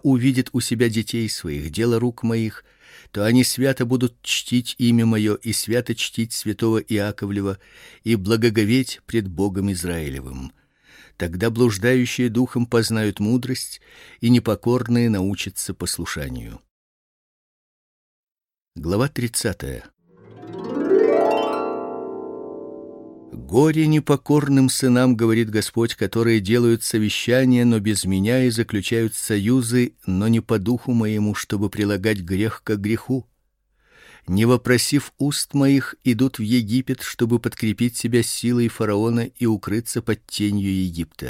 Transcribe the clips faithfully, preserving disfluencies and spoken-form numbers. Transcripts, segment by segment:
увидят у себя детей своих, дело рук моих, то они свято будут чтить имя мое и свято чтить святого Иаковлева и благоговеть пред Богом Израилевым. Тогда блуждающие духом познают мудрость, и непокорные научатся послушанию. Глава тридцатая. Горе непокорным сынам, говорит Господь, которые делают совещания, но без меня, и заключают союзы, но не по духу моему, чтобы прилагать грех к греху. Не вопросив уст моих, идут в Египет, чтобы подкрепить себя силой фараона и укрыться под тенью Египта.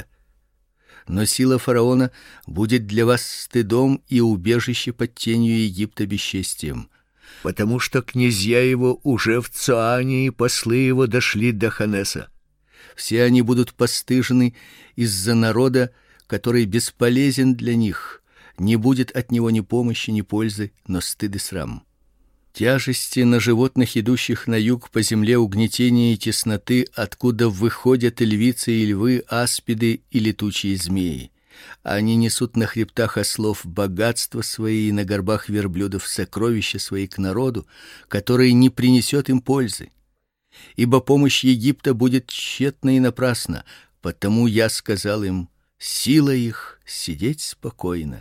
Но сила фараона будет для вас стыдом, и убежище под тенью Египта бесчестием, потому что князья его уже в Цоане, и послы его дошли до Ханеса. Все они будут постыжены из-за народа, который бесполезен для них, не будет от него ни помощи, ни пользы, но стыд и срам. Тяжести на животных, идущих на юг по земле, угнетения и тесноты, откуда выходят и львицы, и львы, аспиды и летучие змеи. Они несут на хребтах ослов богатства свои, и на горбах верблюдов сокровища свои к народу, который не принесет им пользы. Ибо помощь Египта будет тщетна и напрасна, потому я сказал им: сила их сидеть спокойно.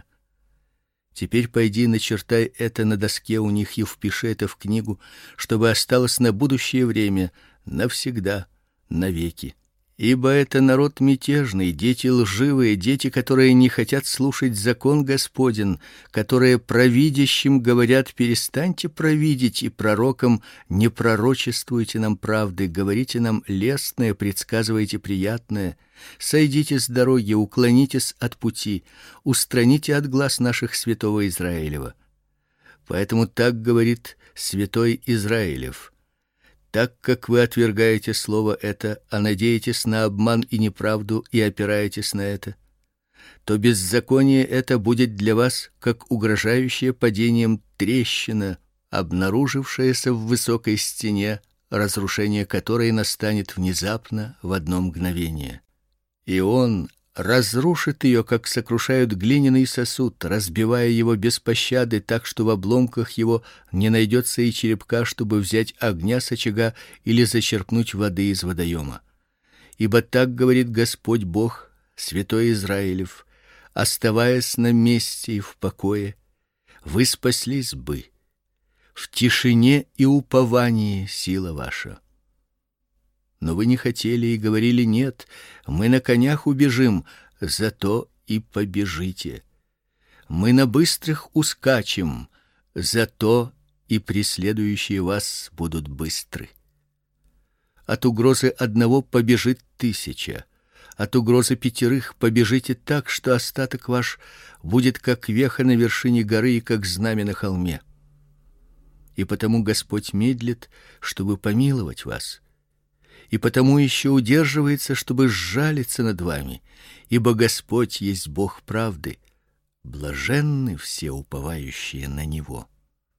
Теперь пойди, начертай это на доске у них и впиши это в книгу, чтобы осталось на будущее время, навсегда, навеки. Ибо это народ мятежный, дети лживые, дети, которые не хотят слушать закон Господен, которые провидящим говорят: перестаньте провидеть, и пророкам: не пророчествуйте нам правды, говорите нам лестное, предсказывайте приятное. Сойдите с дороги, уклонитесь от пути, устраните от глаз наших святого Израилева. Поэтому так говорит святой Израилев: так как вы отвергаете слово это, а надеетесь на обман и неправду и опираетесь на это, то беззаконие это будет для вас как угрожающая падением трещина, обнаружившаяся в высокой стене, разрушение которой настанет внезапно в одно мгновение. И он разрушит ее, как сокрушают глиняный сосуд, разбивая его без пощады, так что в обломках его не найдется и черепка, чтобы взять огня с очага или зачерпнуть воды из водоема. Ибо так говорит Господь Бог, святой Израилев: оставаясь на месте и в покое, вы спаслись бы. В тишине и уповании сила ваша. Но вы не хотели и говорили: нет, мы на конях убежим, зато и побежите. Мы на быстрых ускачем, зато и преследующие вас будут быстры. От угрозы одного побежит тысяча, от угрозы пятерых побежите так, что остаток ваш будет как веха на вершине горы и как знамя на холме. И потому Господь медлит, чтобы помиловать вас, и потому еще удерживается, чтобы сжалиться над вами, ибо Господь есть Бог правды. Блаженны все уповающие на него.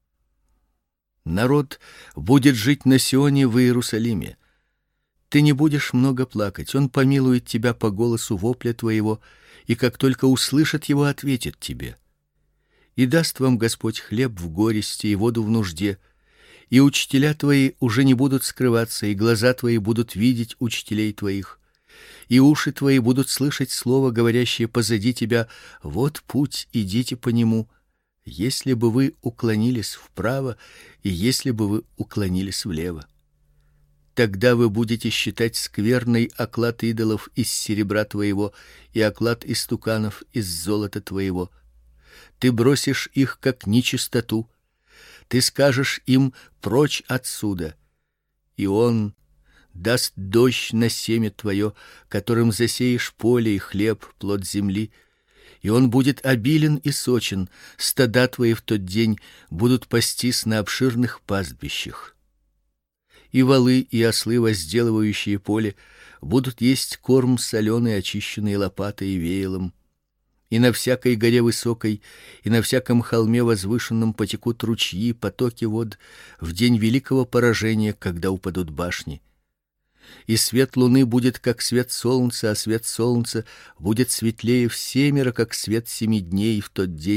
Народ будет жить на Сионе в Иерусалиме. Ты не будешь много плакать, он помилует тебя по голосу вопля твоего, и как только услышит его, ответит тебе. И даст вам Господь хлеб в горести и воду в нужде. И учителя твои уже не будут скрываться, и глаза твои будут видеть учителей твоих, и уши твои будут слышать слово, говорящее позади тебя: вот путь, идите по нему. Если бы вы уклонились вправо, и если бы вы уклонились влево, тогда вы будете считать скверной оклад идолов из серебра твоего и оклад истуканов из золота твоего. Ты бросишь их как нечистоту. Ты скажешь им: прочь отсюда. И он даст дождь на семя твое, которым засеешь поле и хлеб, плод земли, и он будет обилен и сочен. Стада твои в тот день будут пастись на обширных пастбищах. И волы и ослы, возделывающие поле, будут есть корм соленый, очищенный лопатой и веялом. И на всякой горе высокой, и на всяком холме возвышенном потекут ручьи, потоки вод в день великого поражения, когда упадут башни. И свет луны будет как свет солнца, а свет солнца будет светлее всемеро, как свет семи дней в тот день,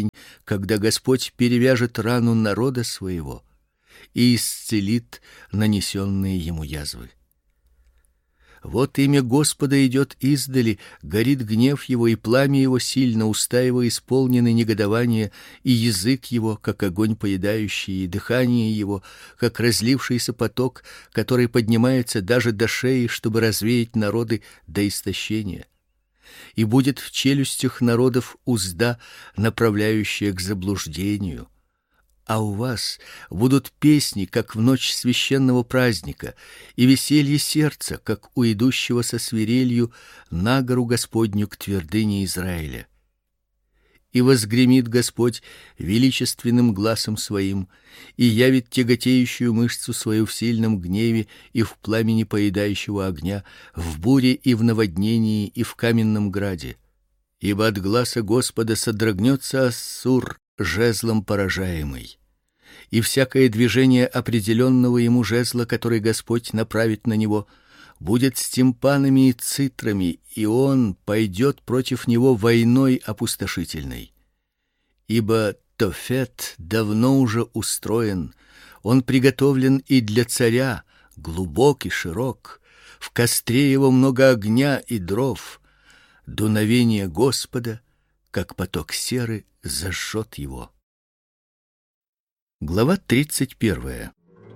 когда Господь перевяжет рану народа своего и исцелит нанесенные ему язвы. Вот имя Господа идет издали, горит гнев его, и пламя его сильно, уста его исполнены негодования, и язык его, как огонь поедающий, и дыхание его, как разлившийся поток, который поднимается даже до шеи, чтобы развеять народы до истощения. И будет в челюстях народов узда, направляющая к заблуждению. А у вас будут песни, как в ночь священного праздника, и веселье сердца, как у идущего со свирелью на гору Господню к твердыне Израиля. И возгремит Господь величественным гласом своим, и явит тяготеющую мышцу свою в сильном гневе и в пламени поедающего огня, в буре и в наводнении и в каменном граде. Ибо от гласа Господа содрогнется Ассур, жезлом поражаемый. И всякое движение определенного ему жезла, который Господь направит на него, будет с тимпанами и цитрами, и он пойдет против него войной опустошительной. Ибо Тофет давно уже устроен, он приготовлен и для царя, глубок и широк, в костре его много огня и дров, дуновение Господа, как поток серы, зажжет его. Глава тридцать первая.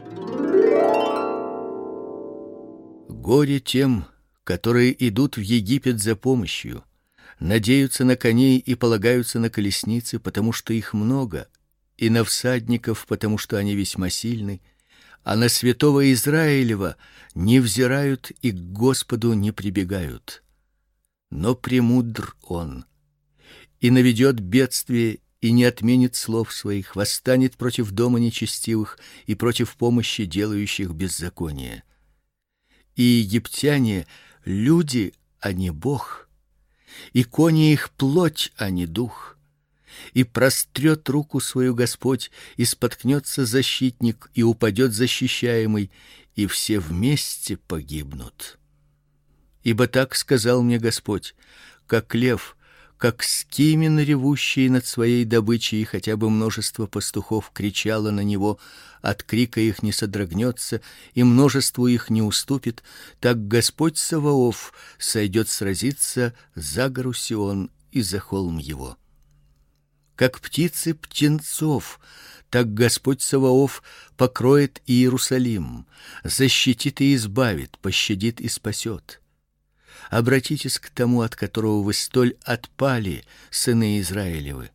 Горе тем, которые идут в Египет за помощью, надеются на коней и полагаются на колесницы, потому что их много, и на всадников, потому что они весьма сильны, а на святого Израилева не взирают и к Господу не прибегают. Но премудр он, и наведет бедствие, и не отменит слов своих, восстанет против дома нечестивых и против помощи делающих беззаконие. И египтяне — люди, а не Бог, и кони их плоть, а не дух. И прострет руку свою Господь, и споткнется защитник, и упадет защищаемый, и все вместе погибнут. Ибо так сказал мне Господь: как лев, как скимен, ревущий над своей добычей, и хотя бы множество пастухов кричало на него, от крика их не содрогнется, и множеству их не уступит, так Господь Саваоф сойдет сразиться за гору Сион и за холм его. Как птицы птенцов, так Господь Саваоф покроет Иерусалим, защитит и избавит, пощадит и спасет. Обратитесь к тому, от которого вы столь отпали, сыны Израилевы.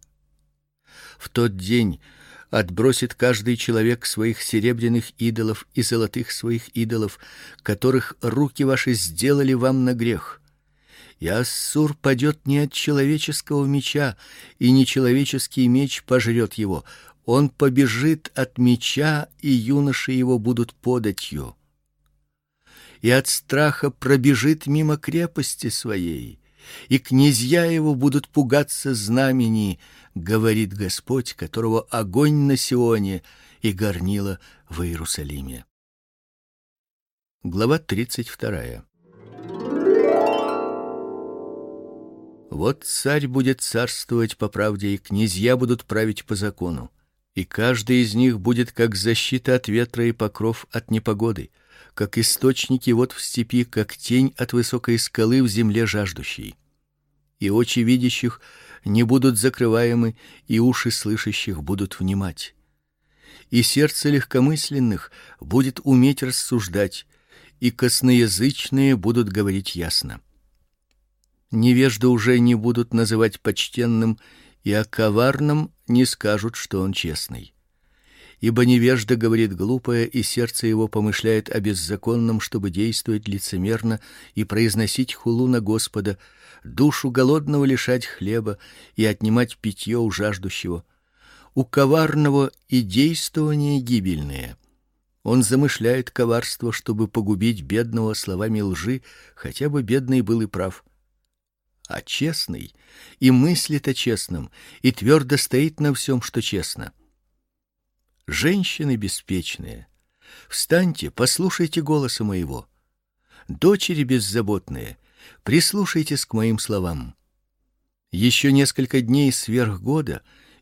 В тот день отбросит каждый человек своих серебряных идолов и золотых своих идолов, которых руки ваши сделали вам на грех. И Ассур падет не от человеческого меча, и не человеческий меч пожрет его. Он побежит от меча, и юноши его будут податью. И от страха пробежит мимо крепости своей, и князья его будут пугаться знамени, говорит Господь, которого огонь на Сионе и горнило в Иерусалиме. Глава тридцать вторая. Вот царь будет царствовать по правде, и князья будут править по закону, и каждый из них будет как защита от ветра и покров от непогоды, как источники вод в степи, как тень от высокой скалы в земле жаждущей. И очи видящих не будут закрываемы, и уши слышащих будут внимать. И сердце легкомысленных будет уметь рассуждать, и косноязычные будут говорить ясно. Невежды уже не будут называть почтенным, и о коварном не скажут, что он честный. Ибо невежда говорит глупое, и сердце его помышляет о беззаконном, чтобы действовать лицемерно и произносить хулу на Господа, душу голодного лишать хлеба и отнимать питье у жаждущего. У коварного и действование гибельное. Он замышляет коварство, чтобы погубить бедного словами лжи, хотя бы бедный был и прав. А честный и мыслит о честном, и твердо стоит на всем, что честно. Женщины беспечные, встаньте, послушайте голоса моего. Дочери беззаботные, прислушайтесь к моим словам. Еще несколько дней сверх года,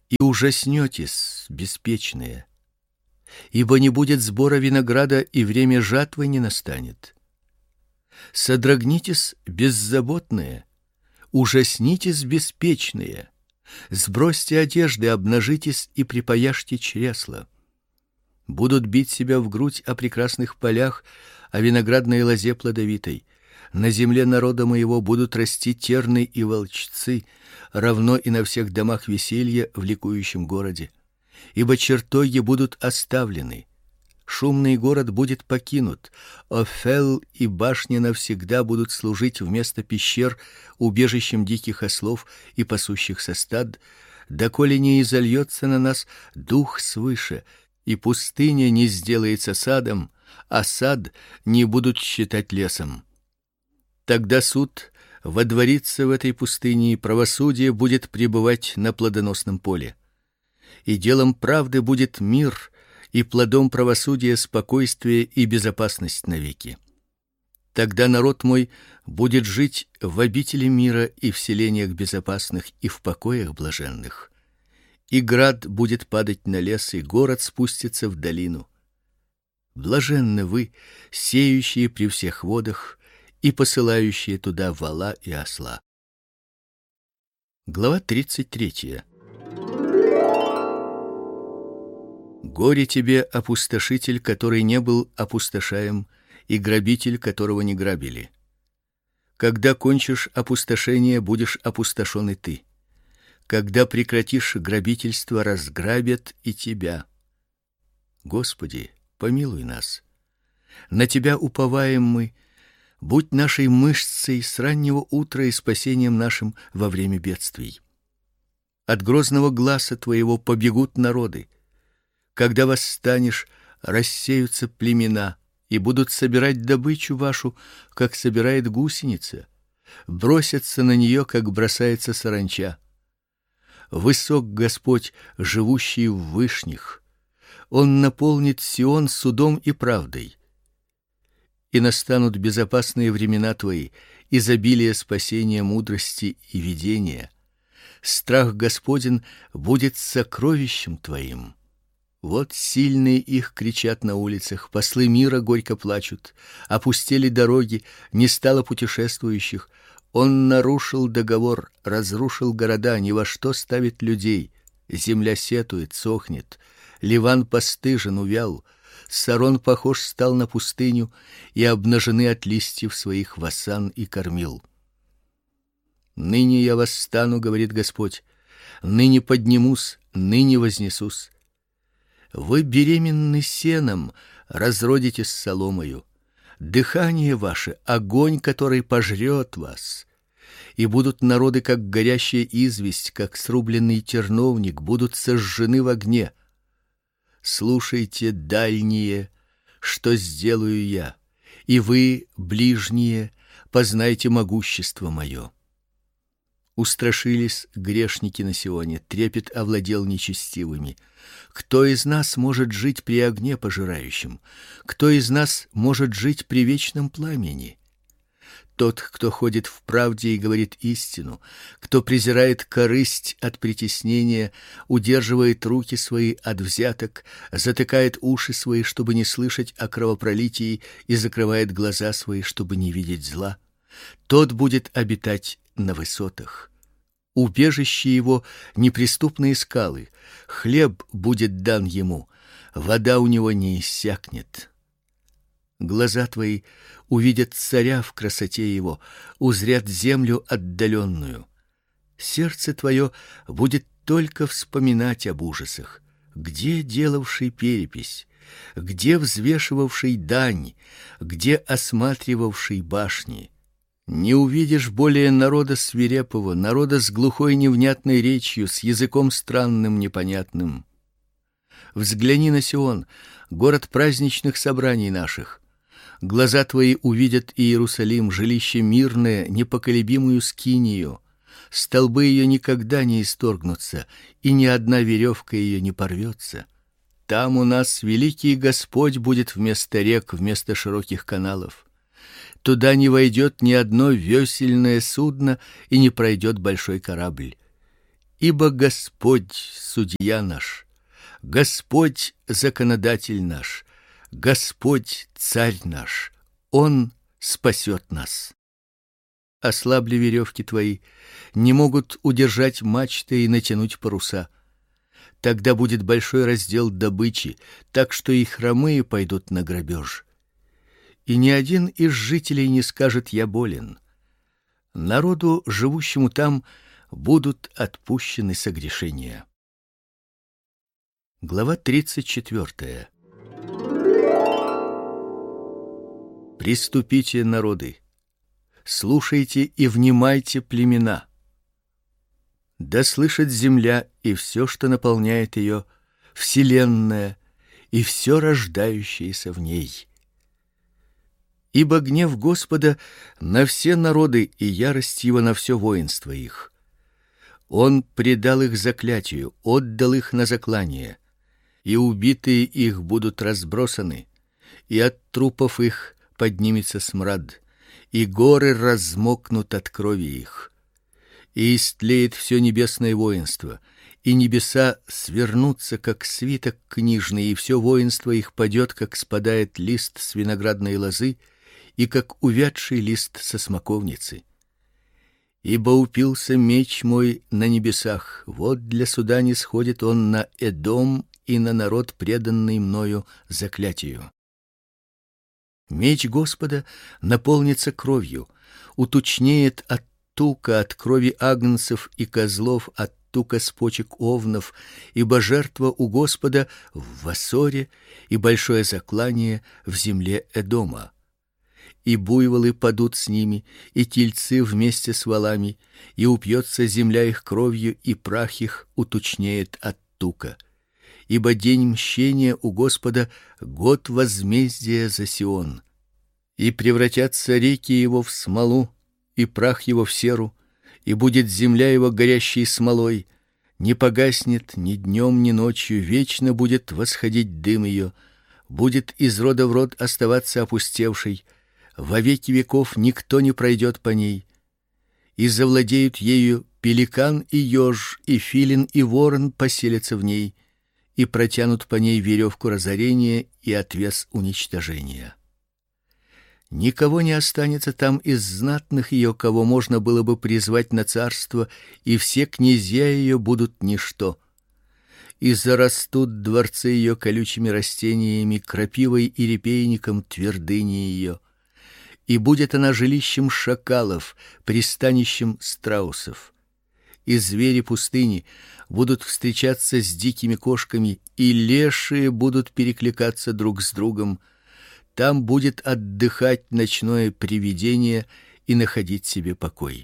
и ужаснетесь, беспечные, ибо не будет сбора винограда, и время жатвы не настанет. Содрогнитесь, беззаботные, ужаснитесь, беспечные, сбросьте одежды, обнажитесь и припояжьте чресла. Будут бить себя в грудь о прекрасных полях, о виноградной лозе плодовитой. На земле народа моего будут расти терны и волчцы, равно и на всех домах веселья в ликующем городе. Ибо чертоги будут оставлены, шумный город будет покинут, Офел и башня навсегда будут служить вместо пещер убежищем диких ослов и пасущихся стад, доколе не изольется на нас дух свыше, и пустыня не сделается садом, а сад не будут считать лесом. Тогда суд водворится в этой пустыне, и правосудие будет пребывать на плодоносном поле. И делом правды будет мир, и плодом правосудия спокойствие и безопасность навеки. Тогда народ мой будет жить в обители мира и в селениях безопасных и в покоях блаженных. И град будет падать на лес, и город спустится в долину. Блаженны вы, сеющие при всех водах и посылающие туда вола и осла. Глава тридцать третья. Горе тебе, опустошитель, который не был опустошаем, и грабитель, которого не грабили. Когда кончишь опустошение, будешь опустошен и ты. Когда прекратишь грабительство, разграбят и тебя. Господи, помилуй нас. На тебя уповаем мы. Будь нашей мышцей с раннего утра и спасением нашим во время бедствий. От грозного гласа твоего побегут народы. Когда восстанешь, рассеются племена и будут собирать добычу вашу, как собирает гусеница, бросятся на нее, как бросается саранча. Высок Господь, живущий в вышних, Он наполнит Сион судом и правдой. И настанут безопасные времена твои, изобилие спасения, мудрости и видения. Страх Господень будет сокровищем твоим. Вот сильные их кричат на улицах, послы мира горько плачут, опустели дороги, не стало путешествующих. Он нарушил договор, разрушил города, ни во что ставит людей. Земля сетует, сохнет, Ливан постыжен, увял, Сарон похож стал на пустыню, и обнажены от листьев своих Васан и Кормил. Ныне я восстану, говорит Господь, ныне поднимусь, ныне вознесусь. Вы беременны сеном, разродитесь соломою. Дыхание ваше — огонь, который пожрет вас. И будут народы, как горящая известь, как срубленный терновник, будут сожжены в огне. Слушайте, дальние, что сделаю я, и вы, ближние, познайте могущество мое. Устрашились грешники на Сионе, трепет овладел нечестивыми. Кто из нас может жить при огне пожирающем? Кто из нас может жить при вечном пламени? Тот, кто ходит в правде и говорит истину, кто презирает корысть от притеснения, удерживает руки свои от взяток, затыкает уши свои, чтобы не слышать о кровопролитии, и закрывает глаза свои, чтобы не видеть зла, тот будет обитать на высотах. Убежище его — неприступные скалы, хлеб будет дан ему, вода у него не иссякнет. Глаза твои увидят царя в красоте его, узрят землю отдаленную. Сердце твое будет только вспоминать об ужасах. Где делавший перепись? Где взвешивавший дань? Где осматривавший башни? Не увидишь более народа свирепого, народа с глухой невнятной речью, с языком странным, непонятным. Взгляни на Сион, город праздничных собраний наших. Глаза твои увидят Иерусалим, жилище мирное, непоколебимую скинию. Столбы ее никогда не исторгнутся, и ни одна веревка ее не порвется. Там у нас великий Господь будет вместо рек, вместо широких каналов. Туда не войдет ни одно весельное судно и не пройдет большой корабль. Ибо Господь судья наш, Господь законодатель наш, Господь царь наш, он спасет нас. Ослабли веревки твои, не могут удержать мачты и натянуть паруса. Тогда будет большой раздел добычи, так что и хромые пойдут на грабеж. И ни один из жителей не скажет: я болен. Народу, живущему там, будут отпущены согрешения. Глава тридцать четвёртая. Приступите, народы, слушайте и внимайте, племена. Да слышит земля и все, что наполняет ее, вселенная и все рождающееся в ней. Ибо гнев Господа на все народы и ярость его на все воинство их. Он предал их заклятию, отдал их на заклание, и убитые их будут разбросаны, и от трупов их поднимется смрад, и горы размокнут от крови их. И истлеет все небесное воинство, и небеса свернутся, как свиток книжный, и все воинство их падет, как спадает лист с виноградной лозы, и как увядший лист со смоковницы. Ибо упился меч мой на небесах, вот для суда не сходит он на Эдом и на народ, преданный мною заклятию. Меч Господа наполнится кровью, утучнеет от тука, от крови агнцев и козлов, от тука с почек овнов, ибо жертва у Господа в Васоре и большое заклание в земле Эдома. И буйволы падут с ними, и тельцы вместе с волами, и упьется земля их кровью, и прах их утучнеет от тука. Ибо день мщения у Господа, год возмездия за Сион. И превратятся реки его в смолу, и прах его в серу, и будет земля его горящей смолой, не погаснет ни днем, ни ночью, вечно будет восходить дым ее, будет из рода в род оставаться опустевшей, во веки веков никто не пройдет по ней. И завладеют ею пеликан и еж, и филин и ворон поселятся в ней, и протянут по ней веревку разорения и отвес уничтожения. Никого не останется там из знатных ее, кого можно было бы призвать на царство, и все князья ее будут ничто. И зарастут дворцы ее колючими растениями, крапивой и репейником твердыни ее. И будет она жилищем шакалов, пристанищем страусов. И звери пустыни будут встречаться с дикими кошками, и лешие будут перекликаться друг с другом. Там будет отдыхать ночное привидение и находить себе покой.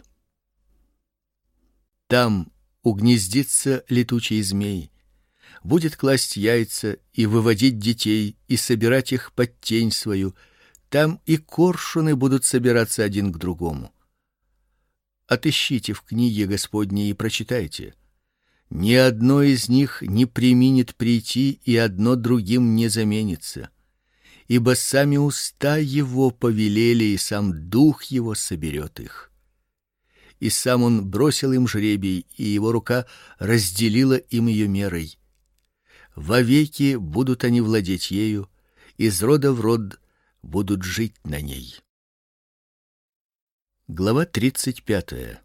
Там угнездится летучий змей, будет класть яйца и выводить детей и собирать их под тень свою. Там и коршуны будут собираться один к другому. Отыщите в книге Господней и прочитайте. Ни одно из них не преминет прийти, и одно другим не заменится. Ибо сами уста его повелели, и сам дух его соберет их. И сам он бросил им жребий, и его рука разделила им ее мерой. Вовеки будут они владеть ею, из рода в род будут жить на ней. Глава тридцать пятая.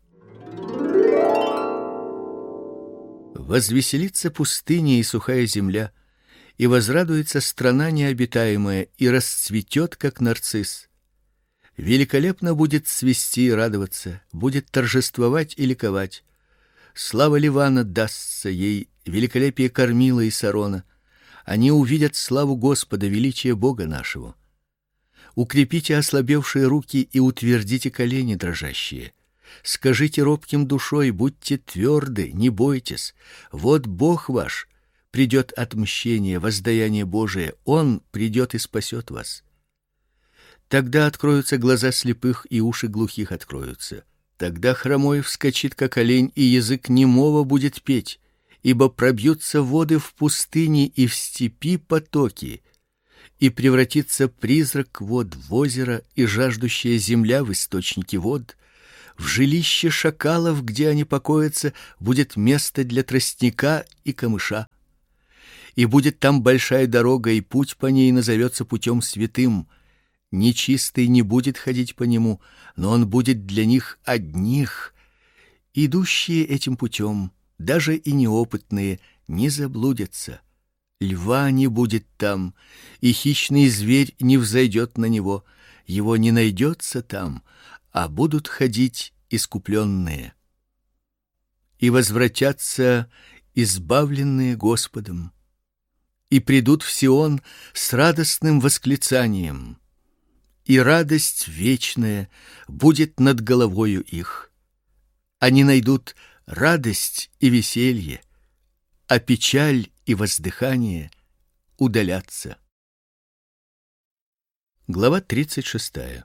Возвеселится пустыня и сухая земля, и возрадуется страна необитаемая, и расцветет, как нарцисс. Великолепно будет цвести и радоваться, будет торжествовать и ликовать. Слава Ливана дастся ей, великолепие Кармила и Сарона. Они увидят славу Господа, величие Бога нашего. Укрепите ослабевшие руки и утвердите колени дрожащие. Скажите робким душой: будьте тверды, не бойтесь. Вот Бог ваш, придет отмщение, воздаяние Божие, он придет и спасет вас. Тогда откроются глаза слепых, и уши глухих откроются. Тогда хромой вскочит, как олень, и язык немого будет петь, ибо пробьются воды в пустыне и в степи потоки, и превратится призрак вод в озеро, и жаждущая земля в источники вод. В жилище шакалов, где они покоятся, будет место для тростника и камыша. И будет там большая дорога, и путь по ней назовется путем святым. Нечистый не будет ходить по нему, но он будет для них одних. Идущие этим путем, даже и неопытные, не заблудятся. Льва не будет там, и хищный зверь не взойдет на него, его не найдется там, а будут ходить искупленные. И возвратятся избавленные Господом, и придут в Сион с радостным восклицанием, и радость вечная будет над головою их. Они найдут радость и веселье, а печаль и воздыхание удалятся. Глава тридцать шестая.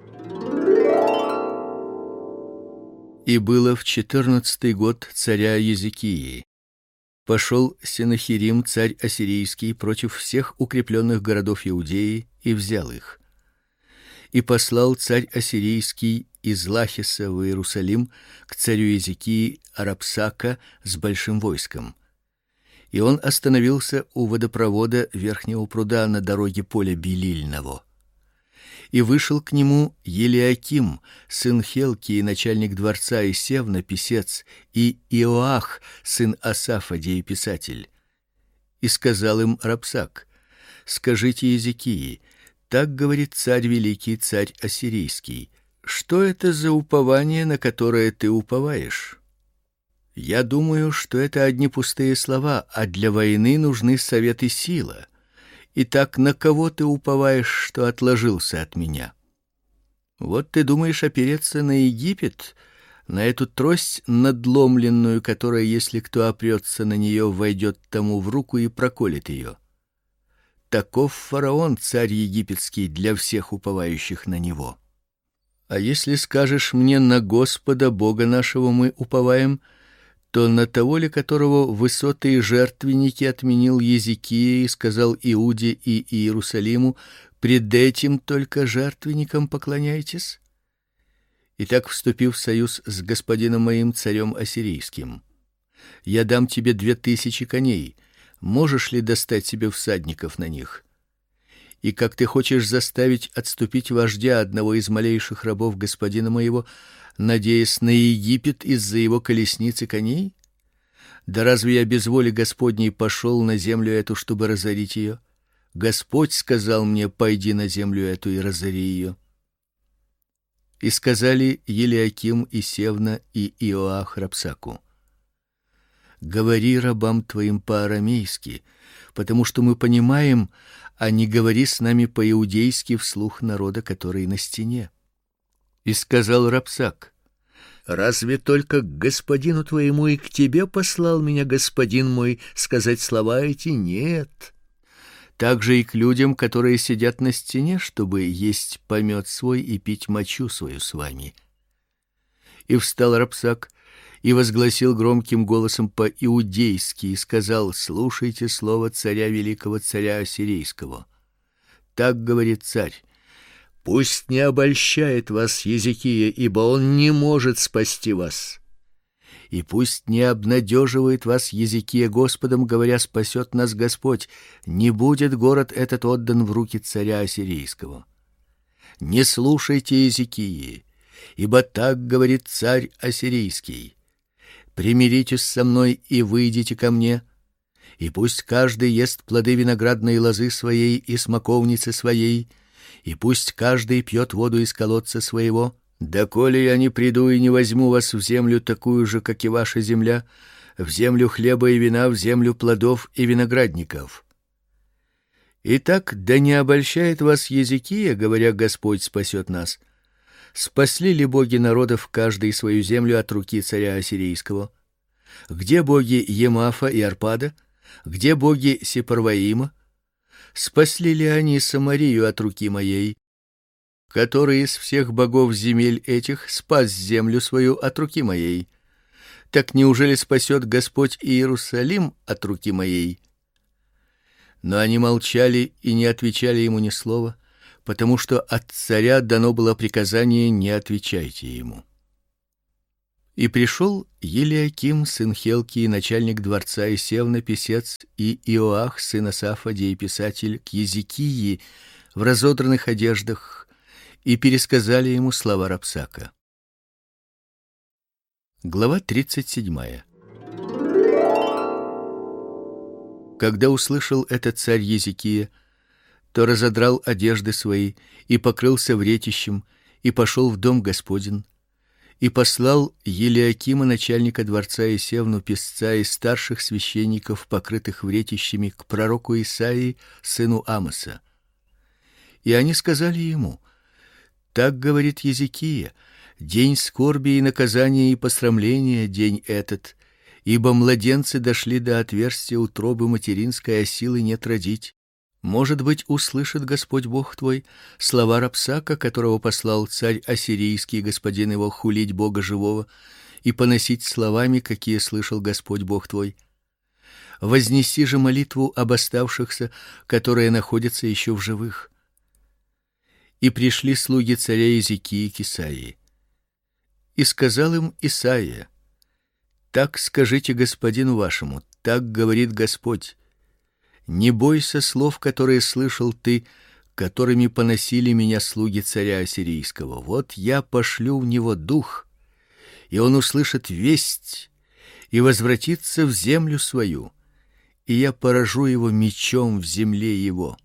И было в четырнадцатый год царя Езекии. Пошел Сенахерим, царь ассирийский, против всех укрепленных городов Иудеи и взял их. И послал царь ассирийский из Лахиса в Иерусалим к царю Езекии Рапсака с большим войском. И он остановился у водопровода верхнего пруда на дороге поля Белильного. И вышел к нему Елиаким, сын Хелкии, начальник дворца, и Севна, писец, и Иоах, сын Асафа, дееписатель. И сказал им Рапсак: скажите Езекии: так говорит царь великий, царь ассирийский: что это за упование, на которое ты уповаешь? Я думаю, что это одни пустые слова, а для войны нужны совет и сила. Итак, на кого ты уповаешь, что отложился от меня? Вот ты думаешь опереться на Египет, на эту трость надломленную, которая, если кто опрется на нее, войдет тому в руку и проколет ее. Таков фараон, царь египетский, для всех уповающих на него. А если скажешь мне: на Господа Бога нашего мы уповаем, то на того ли, которого высоты и жертвенники отменил Езекия и сказал Иуде и Иерусалиму: пред этим только жертвенникам поклоняйтесь? Итак, вступив в союз с господином моим царем ассирийским, я дам тебе две тысячи коней. Можешь ли достать себе всадников на них? И как ты хочешь заставить отступить вождя, одного из малейших рабов господина моего, надеясь на Египет из-за его колесниц и коней? Да разве я без воли Господней пошел на землю эту, чтобы разорить ее? Господь сказал мне: пойди на землю эту и разори ее. И сказали Елиаким и Севна и Иоах Рапсаку: говори рабам твоим по-арамейски, потому что мы понимаем, а не говори с нами по-иудейски вслух народа, который на стене. И сказал Рапсак: разве только к господину твоему и к тебе послал меня господин мой сказать слова эти? Нет. Также и к людям, которые сидят на стене, чтобы есть помет свой и пить мочу свою с вами. И встал Рапсак и возгласил громким голосом по-иудейски и сказал: слушайте слово царя великого, царя ассирийского. Так говорит царь: пусть не обольщает вас Езекия, ибо он не может спасти вас. И пусть не обнадеживает вас Езекия Господом, говоря: спасет нас Господь. Не будет город этот отдан в руки царя ассирийского. Не слушайте Езекии, ибо так говорит царь ассирийский: примиритесь со мной и выйдите ко мне, и пусть каждый ест плоды виноградной лозы своей и смоковницы своей, и пусть каждый пьет воду из колодца своего, доколе я не приду и не возьму вас в землю такую же, как и ваша земля, в землю хлеба и вина, в землю плодов и виноградников. Итак, да не обольщает вас Езекия, говоря: Господь спасет нас. Спасли ли боги народов каждый свою землю от руки царя ассирийского? Где боги Емафа и Арпада? Где боги Сепарваима? Спасли ли они Самарию от руки моей? Который из всех богов земель этих спас землю свою от руки моей? Так неужели спасет Господь Иерусалим от руки моей? Но они молчали и не отвечали ему ни слова, потому что от царя дано было приказание: не отвечайте ему. И пришел Елиаким, сын Хилкии, начальник дворца, и Севна писец, и Иоах, сын Асафа, дееписатель, к Езекии в разодранных одеждах, и пересказали ему слова Рабсака. Глава тридцать седьмая. Когда услышал это царь Езекия, то разодрал одежды свои и покрылся вретищем, и пошел в дом Господень, и послал Елиакима, начальника дворца, и Севну писца, и старших священников, покрытых вретищами, к пророку Исаии, сыну Амоса. И они сказали ему: так говорит Езекия: день скорби и наказания и посрамления день этот, ибо младенцы дошли до отверстия утробы материнской, а силы нет родить. Может быть, услышит Господь Бог твой слова Рабсака, которого послал царь ассирийский, господин его, хулить Бога живого и поносить словами, какие слышал Господь Бог твой. Вознеси же молитву об оставшихся, которые находятся еще в живых. И пришли слуги царя Езекии к Исаии. И сказал им Исаия: так скажите господину вашему, так говорит Господь: не бойся слов, которые слышал ты, которыми поносили меня слуги царя ассирийского. Вот я пошлю в него дух, и он услышит весть и возвратится в землю свою, и я поражу его мечом в земле его.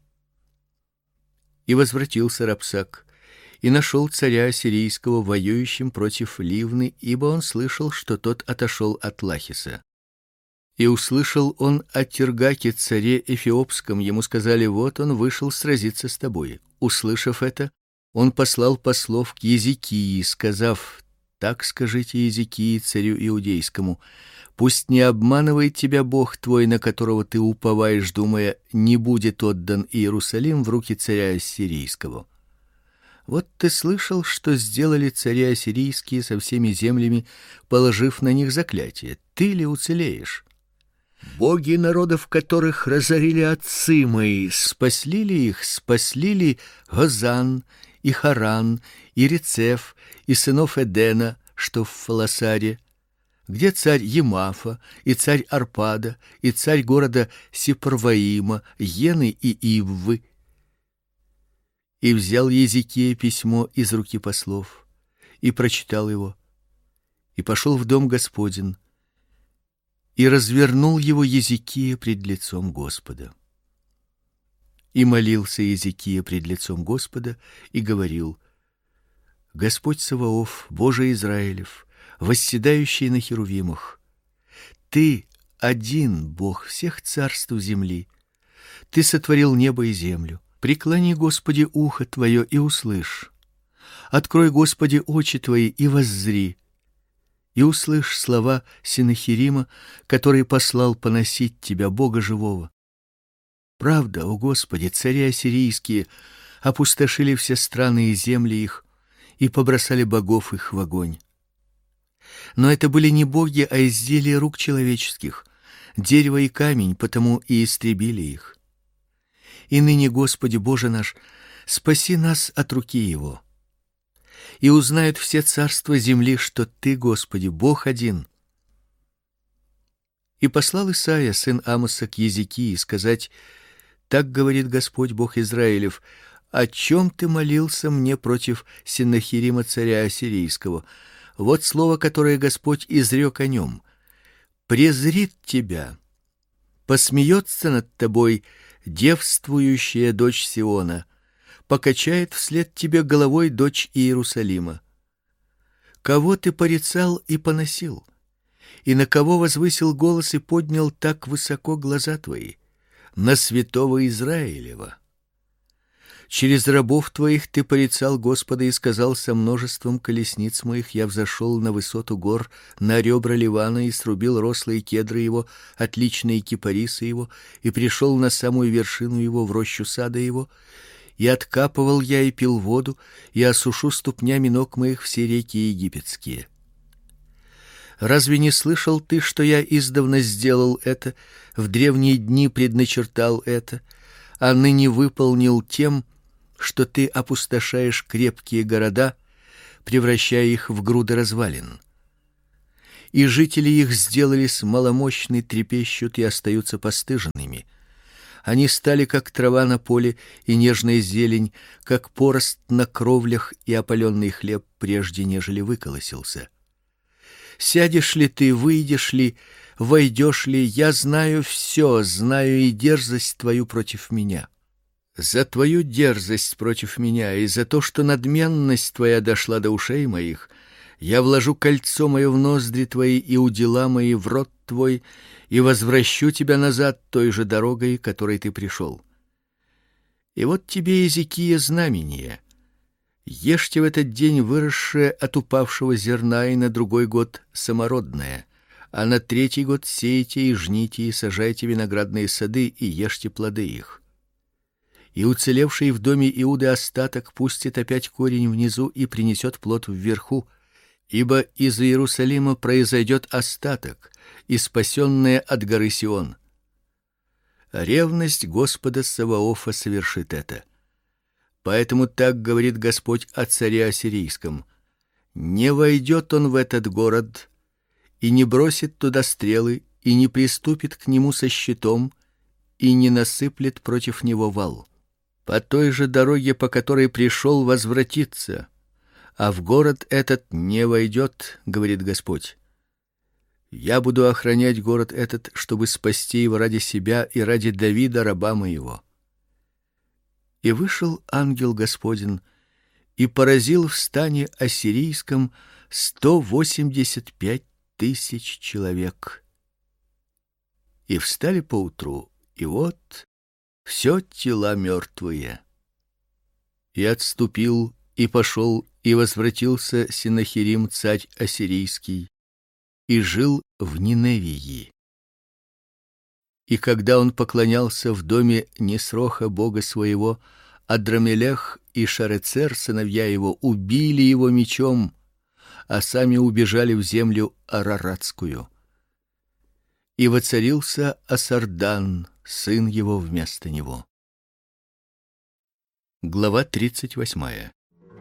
И возвратился Рабсак и нашел царя ассирийского воюющим против Ливны, ибо он слышал, что тот отошел от Лахиса. И услышал он о Тергаке, царе эфиопском. Ему сказали: вот он вышел сразиться с тобой. Услышав это, он послал послов к Езекии, сказав: так скажите Езекии, царю иудейскому: пусть не обманывает тебя Бог твой, на которого ты уповаешь, думая, не будет отдан Иерусалим в руки царя ассирийского. Вот ты слышал, что сделали цари ассирийские со всеми землями, положив на них заклятие. Ты ли уцелеешь? Боги народов, которых разорили отцы мои, спасли ли их, спасли ли Гозан и Харан и Рецеф и сынов Эдена, что в Фаласаре? Где царь Емафа и царь Арпада и царь города Сепарваима, Ены и Иввы? И взял Езекия письмо из руки послов и прочитал его, и пошел в дом Господень, и развернул его Езекия пред лицом Господа. И молился Езекия пред лицом Господа и говорил: Господь Саваоф, Боже Израилев, восседающий на херувимах, ты один Бог всех царств земли. Ты сотворил небо и землю. Преклони, Господи, ухо твое и услышь. Открой, Господи, очи твои и воззри. И услышь слова Сенахирима, который послал поносить тебя, Бога живого. Правда, о Господи, цари ассирийские опустошили все страны и земли их и побросали богов их в огонь. Но это были не боги, а изделия рук человеческих, дерево и камень, потому и истребили их. И ныне, Господи Боже наш, спаси нас от руки его. И узнают все царства земли, что Ты, Господи, Бог один. И послал Исаия, сын Амоса, к Езекии сказать: так говорит Господь Бог Израилев: о чем ты молился мне против Сенахирима, царя ассирийского? Вот слово, которое Господь изрек о нем: презрит тебя, посмеется над тобой девствующая дочь Сиона, покачает вслед тебе головой дочь Иерусалима. Кого ты порицал и поносил, и на кого возвысил голос и поднял так высоко глаза твои? На святого Израилева. Через рабов твоих ты порицал Господа и сказал: со множеством колесниц моих я взошел на высоту гор, на ребра Ливана, и срубил рослые кедры его, отличные кипарисы его, и пришел на самую вершину его, в рощу сада его, и откапывал я и пил воду, и осушу ступнями ног моих все реки египетские. Разве не слышал ты, что я издавна сделал это, в древние дни предначертал это, а ныне выполнил тем, что ты опустошаешь крепкие города, превращая их в груды развалин? и жители их сделались маломощны, трепещут и остаются постыженными. Они стали как трава на поле и нежная зелень, как порост на кровлях и опаленный хлеб, прежде нежели выколосился. Сядешь ли ты, выйдешь ли, войдешь ли, я знаю все, знаю и дерзость твою против меня. За твою дерзость против меня и за то, что надменность твоя дошла до ушей моих, я вложу кольцо мое в ноздри твои и удила мои в рот твой, и возвращу тебя назад той же дорогой, которой ты пришел. И вот тебе, Иезекия, знамение. Ешьте в этот день выросшее от упавшего зерна, и на другой год самородное, а на третий год сеете и жните и сажайте виноградные сады и ешьте плоды их. И уцелевший в доме Иуды остаток пустит опять корень внизу и принесет плод вверху, ибо из Иерусалима произойдет остаток, и спасенное от горы Сион. Ревность Господа Саваофа совершит это. Поэтому так говорит Господь о царе ассирийском: не войдет он в этот город, и не бросит туда стрелы, и не приступит к нему со щитом, и не насыплет против него вал. По той же дороге, по которой пришел, возвратится, а в город этот не войдет, говорит Господь. Я буду охранять город этот, чтобы спасти его ради себя и ради Давида раба моего. И вышел ангел Господень и поразил в стане ассирийском сто восемьдесят пять тысяч человек. И встали поутру, и вот все тела мертвые. И отступил, и пошел, и возвратился Сенахерим, царь ассирийский, и жил в Ниневии. И когда он поклонялся в доме Несроха бога своего, Адрамелех и Шарецер, сыновья его, убили его мечом, а сами убежали в землю араратскую. И воцарился Асардан, сын его, вместо него. Глава тридцать восьмая.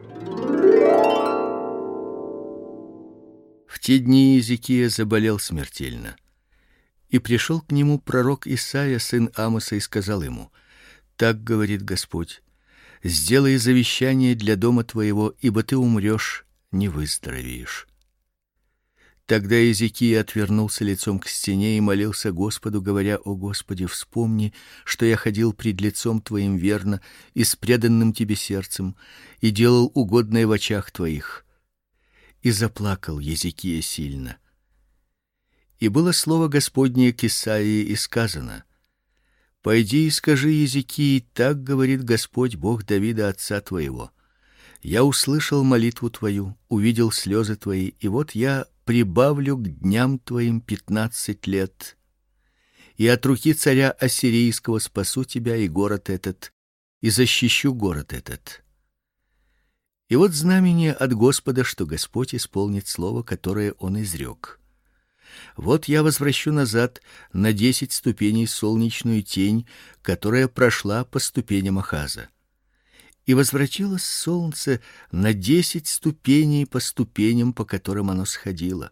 В те дни Иезекия заболел смертельно. И пришел к нему пророк Исаия, сын Амоса, и сказал ему: так говорит Господь: сделай завещание для дома твоего, ибо ты умрешь, не выздоровеешь. Тогда Иезекия отвернулся лицом к стене и молился Господу, говоря: о Господи, вспомни, что я ходил пред лицом твоим верно и с преданным тебе сердцем, и делал угодное в очах твоих. И заплакал Иезекия сильно. И было слово Господне к Исаии, и сказано: пойди и скажи Иезекии: так говорит Господь, Бог Давида отца твоего: я услышал молитву твою, увидел слезы твои, и вот я прибавлю к дням твоим пятнадцать лет, и от руки царя ассирийского спасу тебя и город этот, и защищу город этот. И вот знамение от Господа, что Господь исполнит слово, которое он изрек. Вот я возвращу назад на десять ступеней солнечную тень, которая прошла по ступеням Ахаза. И возвратилось солнце на десять ступеней по ступеням, по которым оно сходило.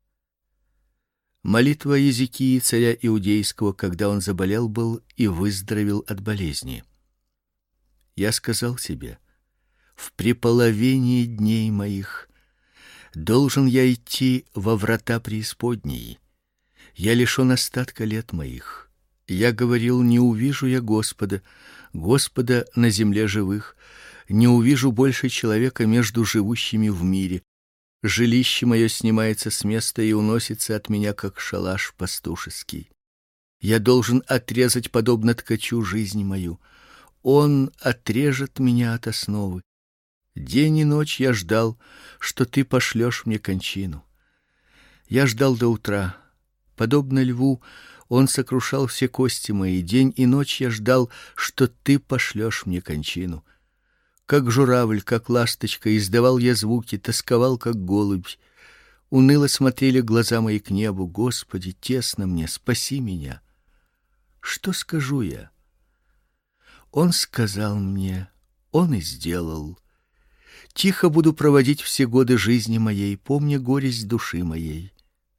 Молитва Иезекии, царя иудейского, когда он заболел был и выздоровел от болезни. Я сказал себе: в преполовении дней моих должен я идти во врата преисподней. Я лишен остатка лет моих. Я говорил: не увижу я Господа, Господа на земле живых, не увижу больше человека между живущими в мире. Жилище мое снимается с места и уносится от меня, как шалаш пастушеский. Я должен отрезать, подобно ткачу, жизнь мою. Он отрежет меня от основы. День и ночь я ждал, что ты пошлешь мне кончину. Я ждал до утра. Подобно льву, он сокрушал все кости мои. День и ночь я ждал, что ты пошлешь мне кончину. Как журавль, как ласточка, издавал я звуки, тосковал, как голубь. Уныло смотрели глаза мои к небу. Господи, тесно мне, спаси меня. Что скажу я? Он сказал мне, он и сделал. Тихо буду проводить все годы жизни моей, помня горесть души моей.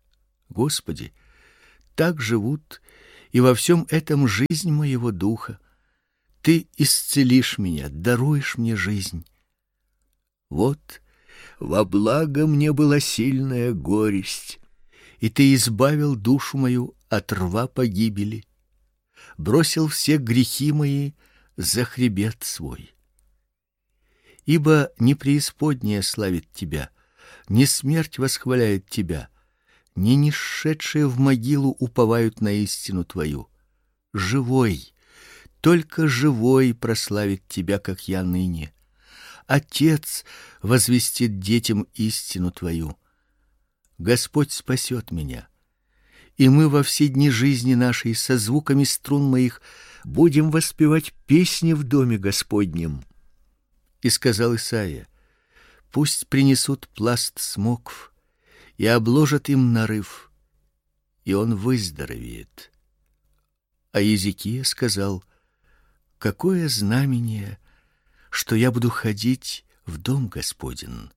Господи, так живут и во всем этом жизнь моего духа. Ты исцелишь меня, даруешь мне жизнь. Вот во благо мне была сильная горесть, и ты избавил душу мою от рва погибели, бросил все грехи мои за хребет свой. Ибо не преисподняя славит тебя, не смерть восхваляет тебя, не нишедшие в могилу уповают на истину твою. Живой, только живой прославит тебя, как я ныне. Отец возвестит детям истину твою. Господь спасет меня, и мы во все дни жизни нашей со звуками струн моих будем воспевать песни в доме Господнем. И сказал Исаия: пусть принесут пласт смокв и обложат им нарыв, и он выздоровеет. А Иезекия сказал: какое знамение, что я буду ходить в дом Господень.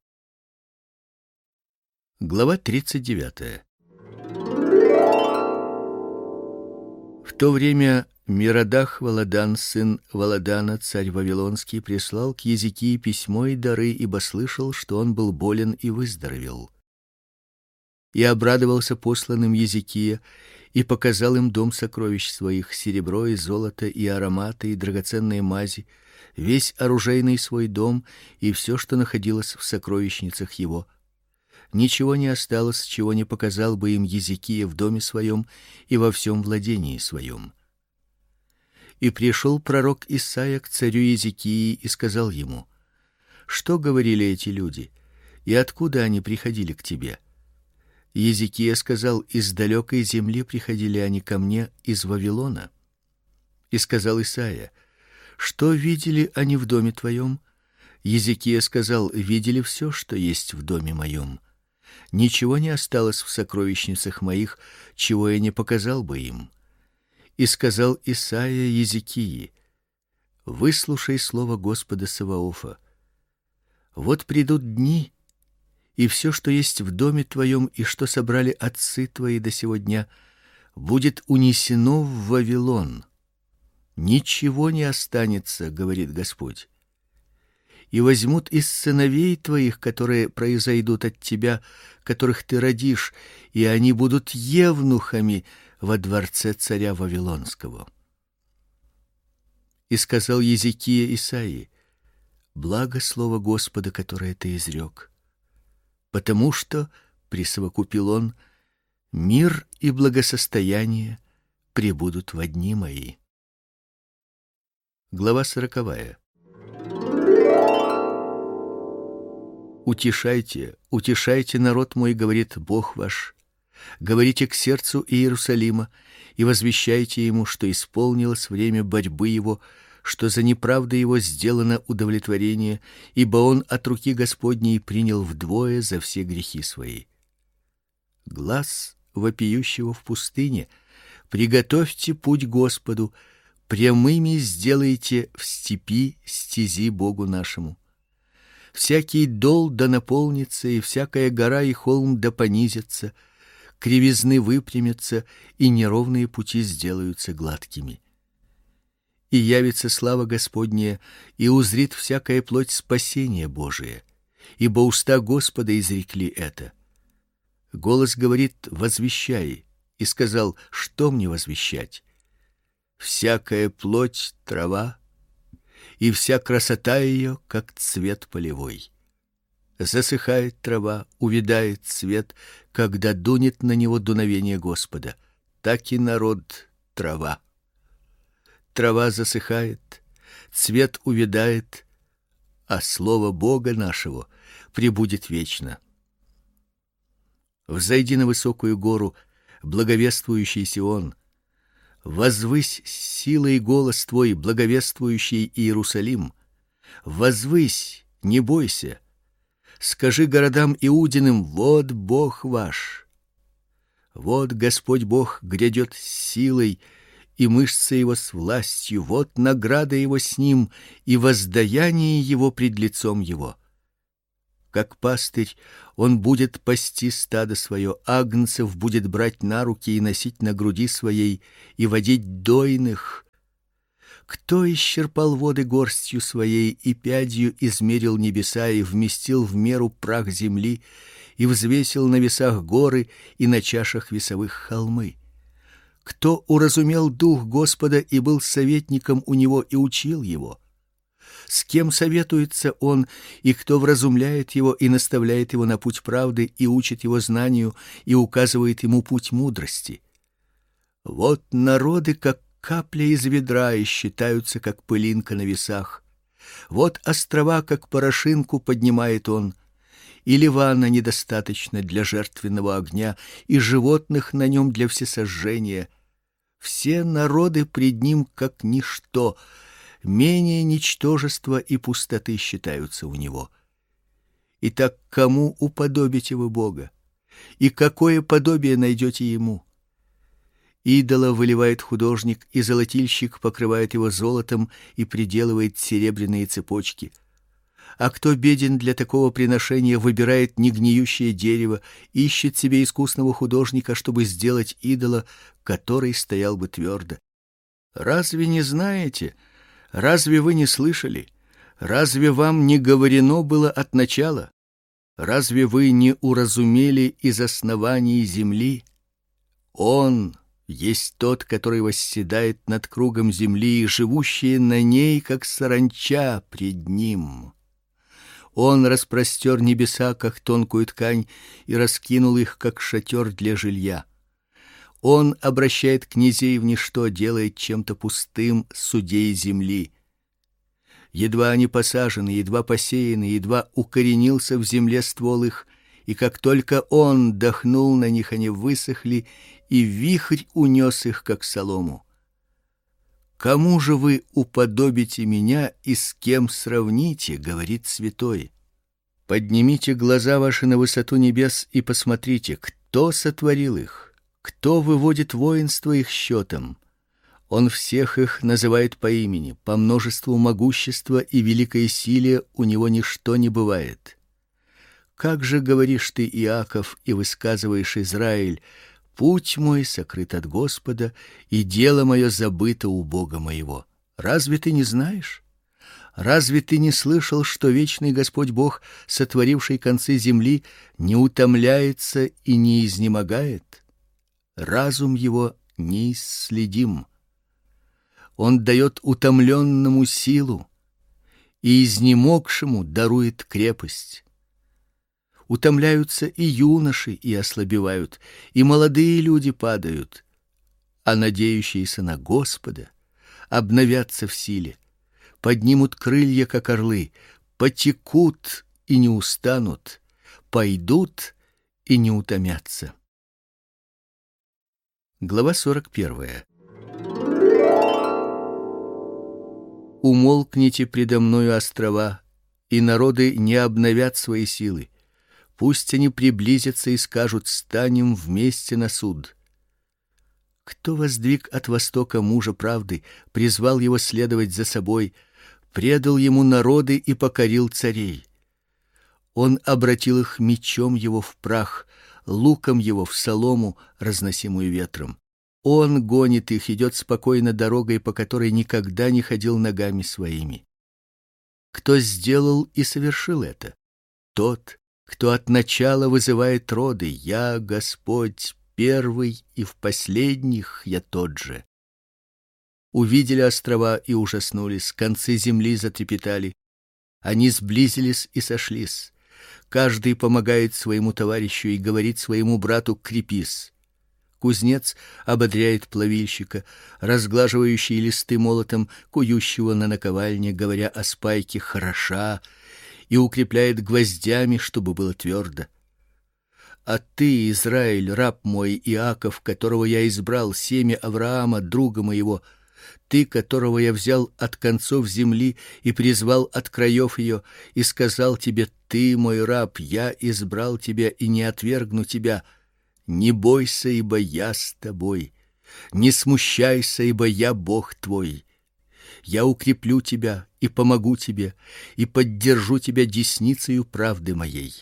Глава тридцать девятая. В то время Мирадах Валадан, сын Валадана, царь вавилонский, прислал к Иезекии письмо и дары, ибо слышал, что он был болен и выздоровел. И обрадовался посланным Иезекия, и показал им дом сокровищ своих, серебро и золото и ароматы и драгоценные мази, весь оружейный свой дом и все, что находилось в сокровищницах его. Ничего не осталось, чего не показал бы им Иезекия в доме своем и во всем владении своем. И пришел пророк Исаия к царю Иезекии и сказал ему: что говорили эти люди, и откуда они приходили к тебе? Иезекия сказал: из далекой земли приходили они ко мне, из Вавилона. И сказал Исаия: что видели они в доме твоем? Иезекия сказал: видели все, что есть в доме моем. Ничего не осталось в сокровищницах моих, чего я не показал бы им. И сказал Исаия Иезекии: выслушай слово Господа Саваофа. Вот придут дни, и все, что есть в доме твоем и что собрали отцы твои до сего дня, будет унесено в Вавилон. Ничего не останется, говорит Господь. И возьмут из сыновей твоих, которые произойдут от тебя, которых ты родишь, и они будут евнухами во дворце царя вавилонского. И сказал Иезекия Исаии: благо слово Господа, которое ты изрек. Потому что, присовокупил он, мир и благосостояние пребудут во дни мои. Глава сороковая. Утешайте, утешайте народ мой, говорит Бог ваш. Говорите к сердцу Иерусалима и возвещайте ему, что исполнилось время борьбы его, что за неправду его сделано удовлетворение, ибо он от руки Господней принял вдвое за все грехи свои. Глас вопиющего в пустыне: приготовьте путь Господу, прямыми сделайте в степи стези Богу нашему. Всякий дол да наполнится, и всякая гора и холм да понизятся, кривизны выпрямятся, и неровные пути сделаются гладкими. И явится слава Господня, и узрит всякая плоть спасение Божие, ибо уста Господа изрекли это. Голос говорит: возвещай, и сказал: что мне возвещать? Всякая плоть трава, и вся красота ее, как цвет полевой. Засыхает трава, увядает цвет, когда дунет на него дуновение Господа. Так и народ трава. Трава засыхает, цвет увядает, а слово Бога нашего пребудет вечно. Взойди на высокую гору, благовествующий Сион. Возвысь силой голос твой, благовествующий Иерусалим. Возвысь, не бойся. Скажи городам Иудиным: вот Бог ваш. Вот Господь Бог грядет с силой, и мышцы его с властью. Вот награда его с ним, и воздаяние его пред лицом его. Как пастырь, он будет пасти стадо свое, агнцев будет брать на руки и носить на груди своей, и водить дойных. Кто исчерпал воды горстью своей и пядью измерил небеса и вместил в меру прах земли и взвесил на весах горы и на чашах весовых холмы? Кто уразумел дух Господа и был советником у него и учил его? С кем советуется он, и кто вразумляет его и наставляет его на путь правды и учит его знанию и указывает ему путь мудрости? Вот народы, как капля из ведра, и считаются, как пылинка на весах. Вот острова, как порошинку, поднимает он, и Ливана недостаточно для жертвенного огня, и животных на нем для всесожжения. Все народы пред ним как ничто, менее ничтожества и пустоты считаются у него. Итак, кому уподобите вы Бога? И какое подобие найдете ему? Идола выливает художник, и золотильщик покрывает его золотом и приделывает серебряные цепочки. А кто беден для такого приношения, выбирает негниющее дерево, ищет себе искусного художника, чтобы сделать идола, который стоял бы твердо. Разве не знаете? Разве вы не слышали? Разве вам не говорено было от начала? Разве вы не уразумели из оснований земли? Он есть тот, который восседает над кругом земли, и живущие на ней, как саранча пред ним. Он распростер небеса, как тонкую ткань, и раскинул их, как шатер для жилья. Он обращает князей в ничто, делает чем-то пустым судей земли. Едва они посажены, едва посеяны, едва укоренился в земле ствол их, и как только он дохнул на них, они высохли, и вихрь унес их, как солому. Кому же вы уподобите меня и с кем сравните, говорит святой? Поднимите глаза ваши на высоту небес и посмотрите, кто сотворил их. Кто выводит воинство их счетом? Он всех их называет по имени, по множеству могущества и великой силе у него ничто не бывает. Как же говоришь ты, Иаков, и высказываешь, Израиль: путь мой сокрыт от Господа, и дело мое забыто у Бога моего? Разве ты не знаешь? Разве ты не слышал, что вечный Господь Бог, сотворивший концы земли, не утомляется и не изнемогает? Разум его неисследим. Он дает утомленному силу, и изнемогшему дарует крепость. Утомляются и юноши, и ослабевают, и молодые люди падают, а надеющиеся на Господа обновятся в силе, поднимут крылья, как орлы, потекут и не устанут, пойдут и не утомятся. Глава сорок первая. Умолкните предо мною, острова, и народы не обновят свои силы. Пусть они приблизятся и скажут: станем вместе на суд. Кто воздвиг от востока мужа правды, призвал его следовать за собой, предал ему народы и покорил царей? Он обратил их мечом его в прах, луком его в солому, разносимую ветром. Он гонит их, идет спокойно дорогой, по которой никогда не ходил ногами своими. Кто сделал и совершил это? Тот, кто от начала вызывает роды. Я, Господь, первый, и в последних я тот же. Увидели острова и ужаснулись, концы земли затрепетали. Они сблизились и сошлись. Каждый помогает своему товарищу и говорит своему брату: крепись. Кузнец ободряет плавильщика, разглаживающий листы молотом кующего на наковальне, говоря о спайке: хороша, и укрепляет гвоздями, чтобы было твердо. А ты, Израиль, раб мой, Иаков, которого я избрал, семя Авраама, друга моего, ты, которого я взял от концов земли и призвал от краев ее, и сказал тебе: ты мой раб, я избрал тебя и не отвергну тебя. Не бойся, ибо я с тобой. Не смущайся, ибо я Бог твой. Я укреплю тебя и помогу тебе, и поддержу тебя десницею правды моей.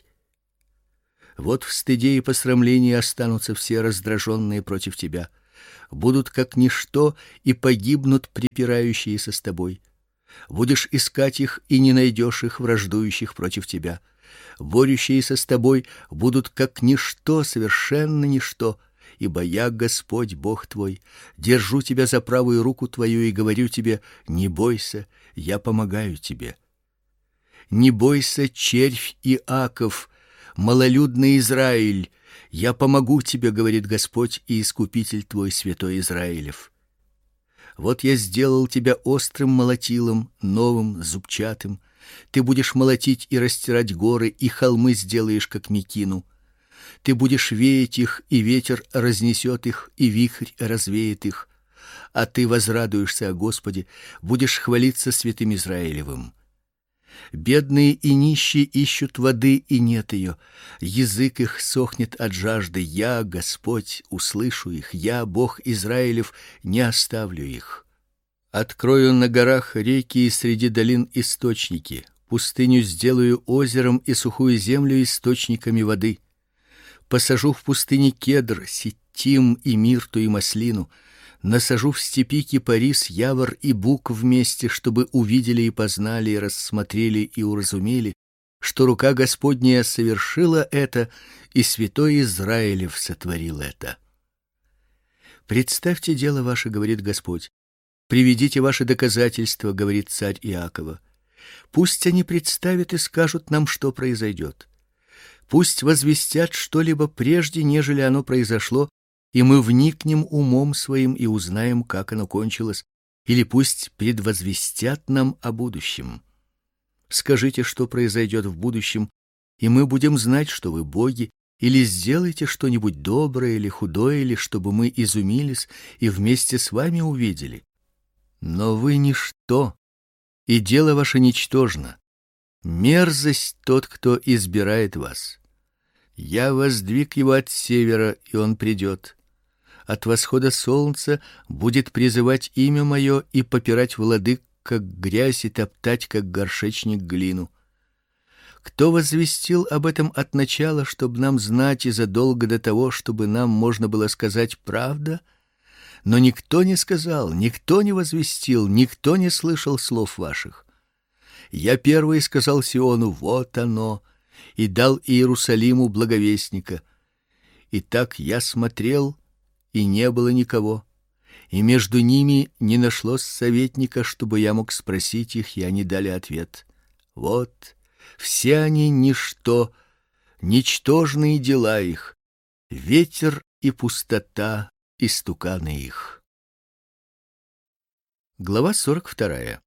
Вот в стыде и посрамлении останутся все раздраженные против тебя, будут как ничто и погибнут припирающиеся с тобой. Будешь искать их и не найдешь их, враждующих против тебя. Борющиеся с тобой будут как ничто, совершенно ничто, ибо я Господь Бог твой, держу тебя за правую руку твою и говорю тебе: не бойся, я помогаю тебе. Не бойся, червь Иаков, малолюдный Израиль, я помогу тебе, говорит Господь и искупитель твой, святой Израилев. Вот я сделал тебя острым молотилом, новым, зубчатым. Ты будешь молотить и растирать горы, и холмы сделаешь как мекину. Ты будешь веять их, и ветер разнесет их, и вихрь развеет их. А ты возрадуешься о Господе, будешь хвалиться святым Израилевым. Бедные и нищие ищут воды, и нет ее. Язык их сохнет от жажды. Я, Господь, услышу их. Я, Бог Израилев, не оставлю их. Открою на горах реки и среди долин источники. Пустыню сделаю озером и сухую землю источниками воды. Посажу в пустыне кедр, ситим и мирту и маслину. Насажу в степи кипарис, явор и бук вместе, чтобы увидели и познали, и рассмотрели и уразумели, что рука Господняя совершила это, и святой Израилев сотворил это. Представьте дело ваше, говорит Господь. Приведите ваши доказательства, говорит царь Иакова. Пусть они представят и скажут нам, что произойдет. Пусть возвестят что-либо прежде, нежели оно произошло, и мы вникнем умом своим и узнаем, как оно кончилось, или пусть предвозвестят нам о будущем. Скажите, что произойдет в будущем, и мы будем знать, что вы боги, или сделайте что-нибудь доброе или худое, или чтобы мы изумились и вместе с вами увидели. Но вы ничто, и дело ваше ничтожно. Мерзость тот, кто избирает вас. Я воздвиг его от севера, и он придет. От восхода солнца будет призывать имя мое и попирать владык, как грязь, и топтать, как горшечник, глину. Кто возвестил об этом от начала, чтобы нам знать, и задолго до того, чтобы нам можно было сказать правда? Но никто не сказал, никто не возвестил, никто не слышал слов ваших. Я первый сказал Сиону: вот оно, и дал Иерусалиму благовестника. И так я смотрел, и не было никого, и между ними не нашлось советника, чтобы я мог спросить их, и они дали ответ: вот все они ничто, ничтожные дела их, ветер и пустота истуканы их. Глава сорок вторая.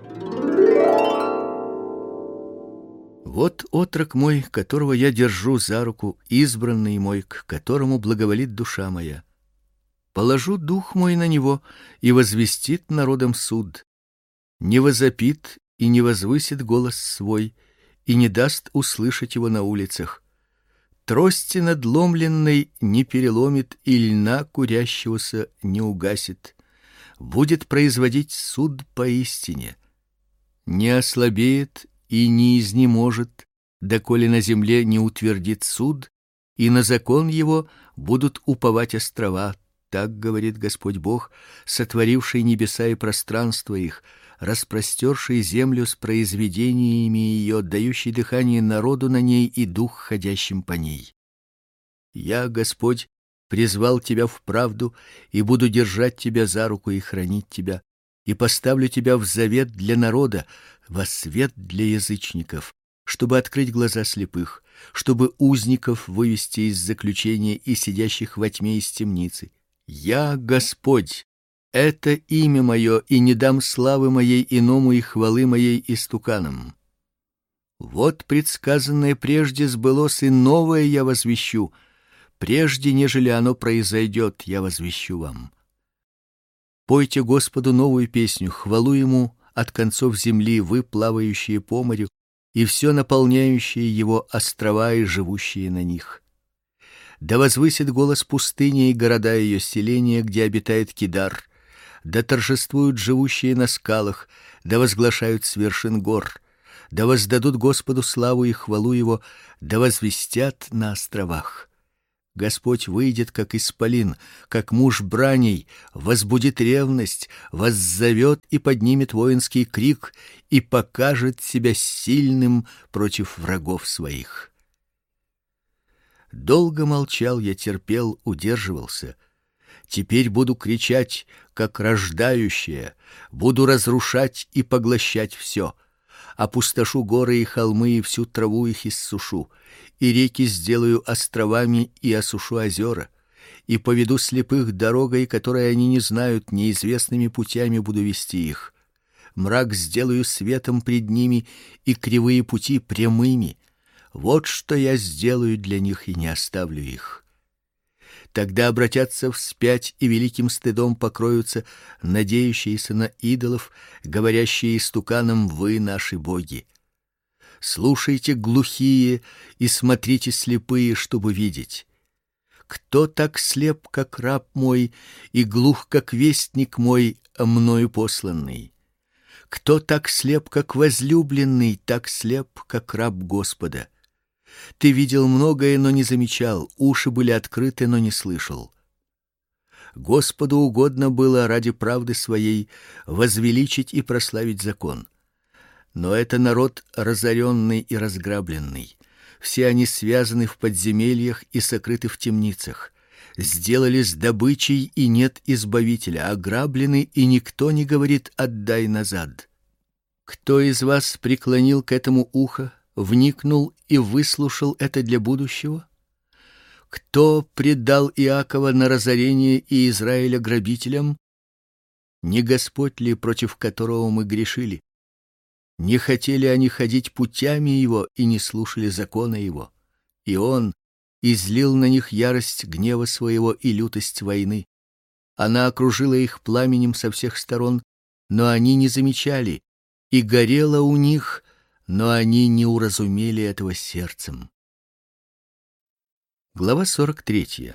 Вот отрок мой, которого я держу за руку, избранный мой, к которому благоволит душа моя. Положу дух мой на него, и возвестит народам суд. Не возопит и не возвысит голос свой, и не даст услышать его на улицах. Трости надломленной не переломит, и льна курящегося не угасит. Будет производить суд поистине. Не ослабеет и не изнеможет, доколе на земле не утвердит суд, и на закон его будут уповать острова. Так говорит Господь Бог, сотворивший небеса и пространство их, распростерший землю с произведениями ее, дающий дыхание народу на ней и дух ходящим по ней. Я, Господь, призвал тебя в правду и буду держать тебя за руку и хранить тебя, и поставлю тебя в завет для народа, во свет для язычников, чтобы открыть глаза слепых, чтобы узников вывести из заключения и сидящих во тьме из темницы. Я, Господь, это имя мое, и не дам славы моей иному и хвалы моей истуканам. Вот предсказанное прежде сбылось, и новое я возвещу. Прежде, нежели оно произойдет, я возвещу вам. Пойте Господу новую песню, хвалу ему от концов земли, вы, плавающие по морю, и все наполняющие его острова и живущие на них. Да возвысит голос пустыни и города ее селения, где обитает Кидар. да торжествуют живущие на скалах, да возглашают с вершин гор, да воздадут Господу славу и хвалу его, да возвестят на островах. Господь выйдет, как исполин, как муж браней, возбудит ревность, воззовет и поднимет воинский крик и покажет себя сильным против врагов своих. Долго молчал я, терпел, удерживался. Теперь буду кричать, как рождающая, буду разрушать и поглощать все. Опустошу горы и холмы, и всю траву их иссушу, и реки сделаю островами, и осушу озера, и поведу слепых дорогой, которой они не знают, неизвестными путями буду вести их. Мрак сделаю светом пред ними, и кривые пути прямыми. Вот что я сделаю для них и не оставлю их. Тогда обратятся вспять и великим стыдом покроются надеющиеся на идолов, говорящие истуканам: вы наши боги. Слушайте, глухие, и смотрите, слепые, чтобы видеть. Кто так слеп, как раб мой, и глух, как вестник мой, мною посланный? Кто так слеп, как возлюбленный, так слеп, как раб Господа? Ты видел многое, но не замечал, уши были открыты, но не слышал. Господу угодно было ради правды своей возвеличить и прославить закон. Но это народ разоренный и разграбленный. Все они связаны в подземельях и сокрыты в темницах. Сделались добычей, и нет избавителя, ограблены, и никто не говорит: отдай назад. Кто из вас преклонил к этому ухо, вникнул и выслушал это для будущего? Кто предал Иакова на разорение и Израиля грабителям? Не Господь ли, против которого мы грешили? Не хотели они ходить путями его и не слушали закона его. И он излил на них ярость гнева своего и лютость войны. Она окружила их пламенем со всех сторон, но они не замечали, и горело у них, но они не уразумели этого сердцем. Глава сорок третья.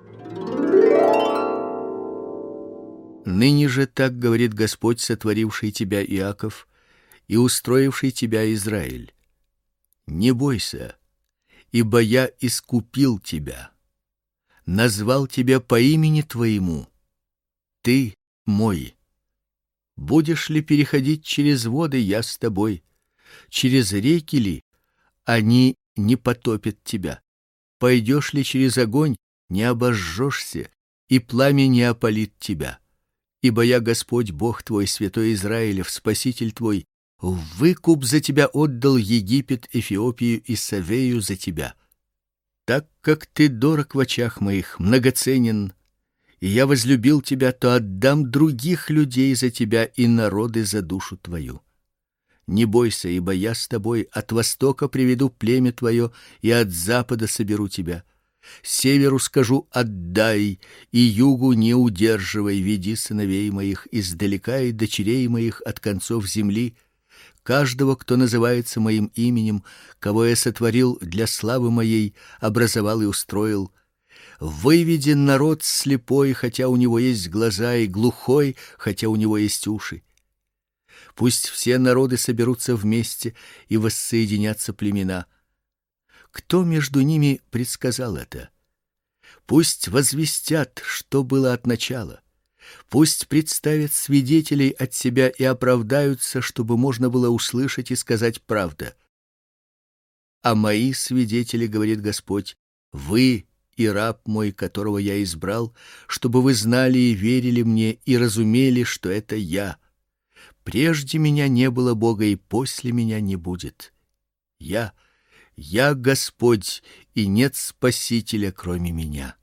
Ныне же так говорит Господь, сотворивший тебя, Иаков, и устроивший тебя, Израиль: не бойся, ибо я искупил тебя, назвал тебя по имени твоему. Ты мой. Будешь ли переходить через воды, я с тобой. Через реки ли, они не потопят тебя. Пойдешь ли через огонь, не обожжешься, и пламя не опалит тебя. Ибо я Господь Бог твой, святой Израилев, Спаситель твой, в выкуп за тебя отдал Египет, Эфиопию и Савею за тебя. Так как ты дорог в очах моих, многоценен, и я возлюбил тебя, то отдам других людей за тебя и народы за душу твою. Не бойся, ибо я с тобой, от востока приведу племя твое, и от запада соберу тебя. Северу скажу: отдай, и югу не удерживай, веди сыновей моих издалека и дочерей моих от концов земли, каждого, кто называется моим именем, кого я сотворил для славы моей, образовал и устроил. Выведи народ слепой, хотя у него есть глаза, и глухой, хотя у него есть уши. Пусть все народы соберутся вместе и воссоединятся племена. Кто между ними предсказал это? Пусть возвестят, что было от начала. Пусть представят свидетелей от себя и оправдаются, чтобы можно было услышать и сказать правда. А мои свидетели, говорит Господь, вы и раб мой, которого я избрал, чтобы вы знали и верили мне и разумели, что это я. Прежде меня не было Бога, и после меня не будет. Я, я Господь, и нет спасителя, кроме меня.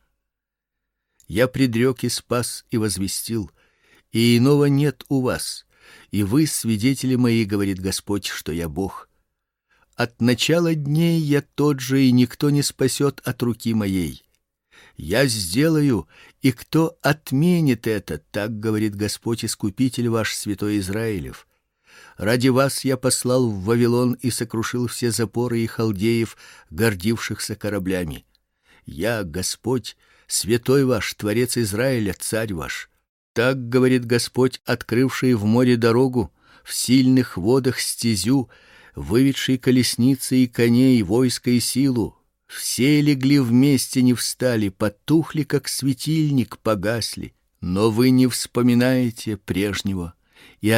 Я предрек и спас и возвестил, и иного нет у вас. И вы свидетели мои, говорит Господь, что я Бог. От начала дней я тот же, и никто не спасет от руки моей. Я сделаю, и кто отменит это, так говорит Господь, Искупитель ваш, святой Израилев. Ради вас я послал в Вавилон и сокрушил все запоры и халдеев, гордившихся кораблями. Я, Господь, святой ваш, Творец Израиля, царь ваш. Так говорит Господь, открывший в море дорогу, в сильных водах стезю, выведший колесницы и коней, войско и силу. Все легли вместе, не встали, потухли, как светильник, погасли. Но вы не вспоминаете прежнего, и